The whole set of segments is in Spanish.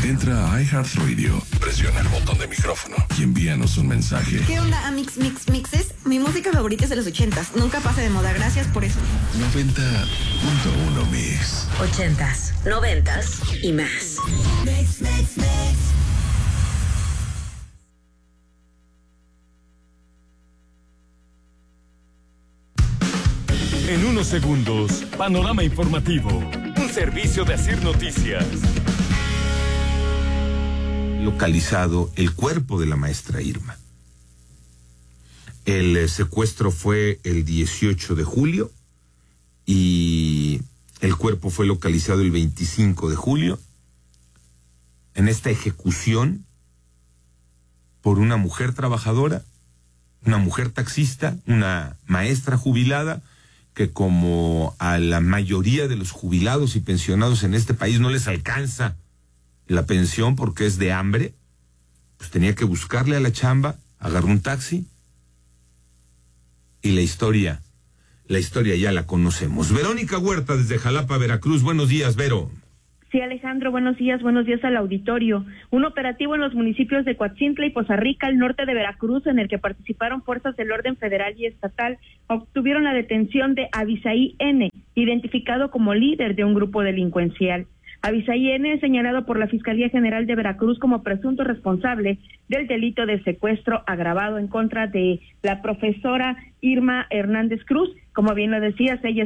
Entra a iHeartRadio, presiona el botón de micrófono y envíanos un mensaje. ¿Qué onda, Mixes? Mi música favorita es de los 80s. Nunca pasa de moda, gracias por eso. 90.1 Mix. 80s, 90s y más. Mix. En unos segundos, panorama informativo. Un servicio de Asir Noticias. Localizado el cuerpo de la maestra Irma. El secuestro fue el 18 de julio y el cuerpo fue localizado el 25 de julio. En esta ejecución por una mujer trabajadora, una mujer taxista, una maestra jubilada, que como a la mayoría de los jubilados y pensionados en este país no les alcanza la pensión porque es de hambre, pues tenía que buscarle a la chamba, agarró un taxi y la historia ya la conocemos. Verónica Huerta desde Jalapa, Veracruz. Buenos días, Vero. Sí, Alejandro, buenos días al auditorio. Un operativo en los municipios de Coatzintla y Poza Rica, al norte de Veracruz, en el que participaron fuerzas del orden federal y estatal, obtuvieron la detención de Abisaí N., identificado como líder de un grupo delincuencial. Abisaí N. es señalado por la Fiscalía General de Veracruz como presunto responsable del delito de secuestro agravado en contra de la profesora Irma Hernández Cruz. Como bien lo decías, ella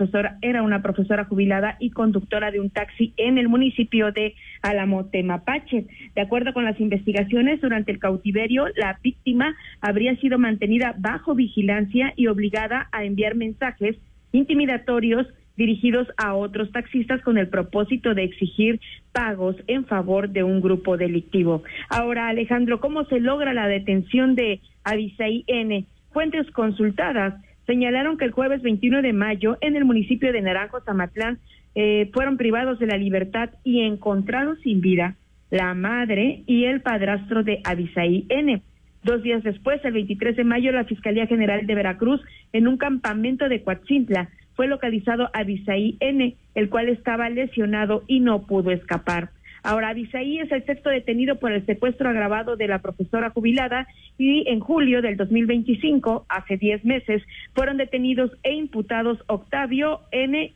era una profesora jubilada y conductora de un taxi en el municipio de Álamo, Temapache. De acuerdo con las investigaciones, durante el cautiverio, la víctima habría sido mantenida bajo vigilancia y obligada a enviar mensajes intimidatorios dirigidos a otros taxistas con el propósito de exigir pagos en favor de un grupo delictivo. Ahora, Alejandro, ¿cómo se logra la detención de Abisaí N.? Fuentes consultadas señalaron que el jueves 21 de mayo en el municipio de Naranjo, Tamatlán, fueron privados de la libertad y encontrados sin vida la madre y el padrastro de Abisaí N. 2 días después, el 23 de mayo, la Fiscalía General de Veracruz, en un campamento de Coatzintla, fue localizado Abisaí N., el cual estaba lesionado y no pudo escapar. Ahora, Abisaí es el sexto detenido por el secuestro agravado de la profesora jubilada y en julio del 2025, hace 10 meses, fueron detenidos e imputados Octavio N.,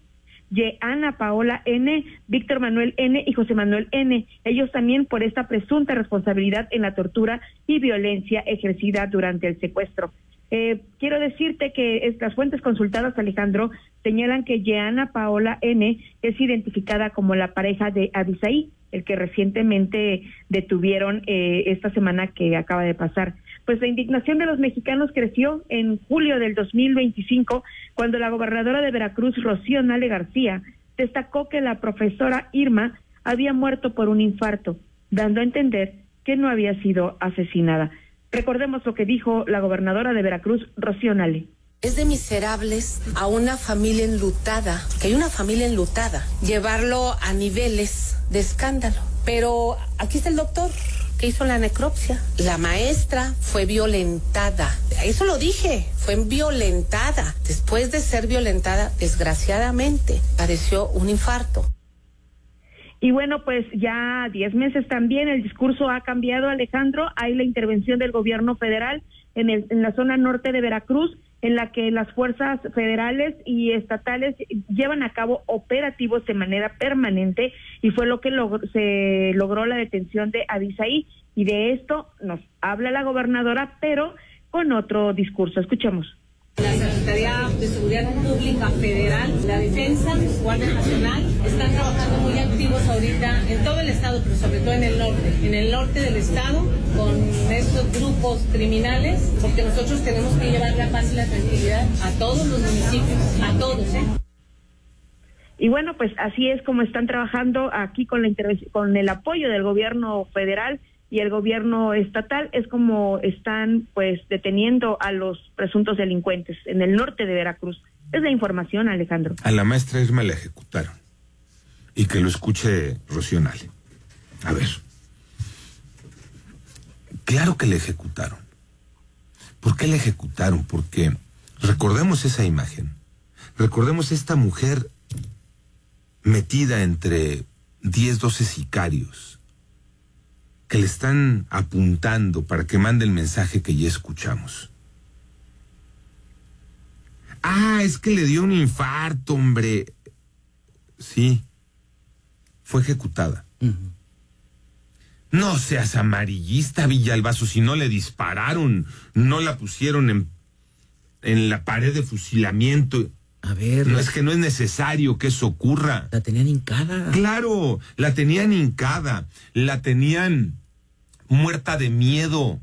Ana Paola N., Víctor Manuel N. y José Manuel N., ellos también por esta presunta responsabilidad en la tortura y violencia ejercida durante el secuestro. Quiero decirte que estas fuentes consultadas, Alejandro, señalan que Ana Paola N. es identificada como la pareja de Abisaí, el que recientemente detuvieron esta semana que acaba de pasar. Pues la indignación de los mexicanos creció en julio del 2025, cuando la gobernadora de Veracruz, Rocío Nale García, destacó que la profesora Irma había muerto por un infarto, dando a entender que no había sido asesinada. Recordemos lo que dijo la gobernadora de Veracruz, Rocío Nale. Es de miserables a una familia enlutada, que hay una familia enlutada, llevarlo a niveles de escándalo. Pero aquí está el doctor que hizo la necropsia. La maestra fue violentada. Eso lo dije, fue violentada. Después de ser violentada, desgraciadamente, padeció un infarto. Y bueno, pues ya 10 meses también el discurso ha cambiado, Alejandro. Hay la intervención del gobierno federal en la zona norte de Veracruz, en la que las fuerzas federales y estatales llevan a cabo operativos de manera permanente, y fue lo que se logró la detención de Abisaí. Y de esto nos habla la gobernadora, pero con otro discurso. Escuchemos. La Secretaría de Seguridad Pública Federal, la Defensa, Guardia Nacional, están trabajando muy activos ahorita en todo el estado, pero sobre todo en el norte del estado, con estos grupos criminales, porque nosotros tenemos que llevar la paz y la tranquilidad a todos los municipios, a todos, Y bueno, pues así es como están trabajando aquí con el apoyo del gobierno federal y el gobierno estatal, es como están pues deteniendo a los presuntos delincuentes en el norte de Veracruz. Es la información, Alejandro. A la maestra Irma la ejecutaron. Y que lo escuche Rocío Nale. A ver. Claro que la ejecutaron. ¿Por qué la ejecutaron? Porque recordemos esa imagen. Recordemos esta mujer metida entre 10, 12 sicarios, que le están apuntando para que mande el mensaje que ya escuchamos. Ah, es que le dio un infarto, hombre. Sí, fue ejecutada. No seas amarillista, Villalbazo, si no le dispararon, no la pusieron en la pared de fusilamiento. A ver... No, es que no es necesario que eso ocurra. La tenían hincada. Claro, la tenían hincada, la tenían muerta de miedo.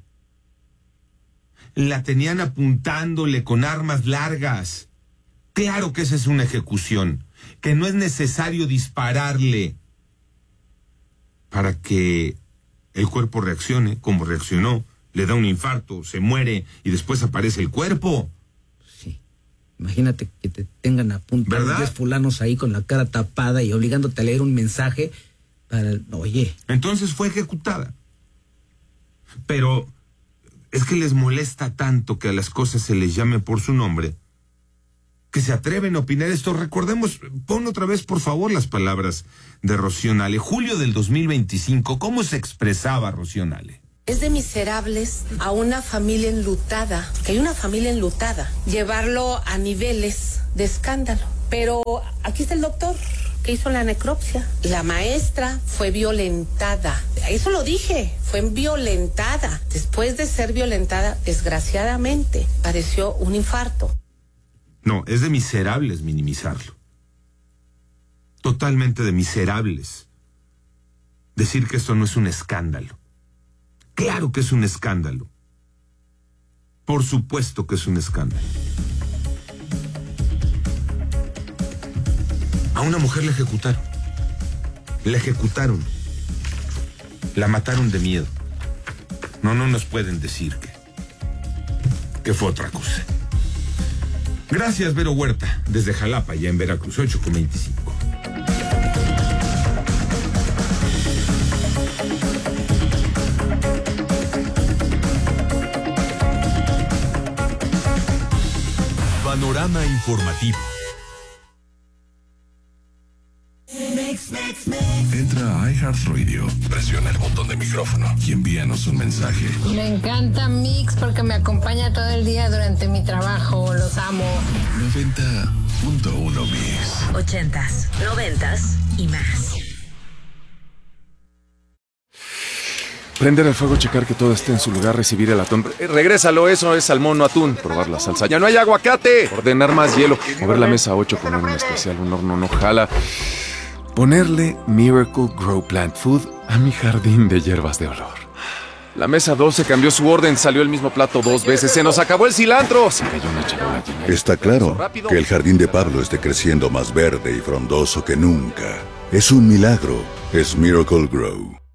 La tenían apuntándole con armas largas. Claro que esa es una ejecución, que no es necesario dispararle para que el cuerpo reaccione como reaccionó, le da un infarto, se muere y después aparece el cuerpo. Sí, imagínate que te tengan a punto de 10 fulanos ahí con la cara tapada y obligándote a leer un mensaje para... Oye. Entonces fue ejecutada. Pero es que les molesta tanto que a las cosas se les llame por su nombre, que se atreven a opinar esto. Recordemos, pon otra vez por favor las palabras de Rocío Nale. Julio del 2025, ¿cómo se expresaba Rocío Nale? Es de miserables a una familia enlutada, que hay una familia enlutada, llevarlo a niveles de escándalo. Pero aquí está el doctor que hizo la necropsia. La maestra fue violentada. Eso lo dije, fue violentada. Después de ser violentada, desgraciadamente, padeció un infarto. No, es de miserables minimizarlo. Totalmente de miserables. Decir que esto no es un escándalo. Claro que es un escándalo. Por supuesto que es un escándalo. A una mujer la ejecutaron. La ejecutaron. La mataron de miedo. No nos pueden decir que fue otra cosa. Gracias, Vero Huerta, desde Jalapa, ya en Veracruz, 8:25. Panorama informativo. Entra a iHeartRadio, presiona el botón de micrófono y envíanos un mensaje. Me encanta Mix porque me acompaña todo el día durante mi trabajo. Los amo. 90.1 Mix. 80s, 90s y más. Prender el fuego, checar que todo esté en su lugar, recibir el atún. Regrésalo, eso es salmón, no atún. Probar la salsa. ¡Ya no hay aguacate! Ordenar más hielo. Mover la mesa 8, poner un especial, un horno no jala. Ponerle Miracle Grow Plant Food a mi jardín de hierbas de olor. La mesa 12 cambió su orden, salió el mismo plato 2 veces. ¡Se nos acabó el cilantro! Se cayó una charola llena. Está claro que el jardín de Pablo esté creciendo más verde y frondoso que nunca. Es un milagro. Es Miracle Grow.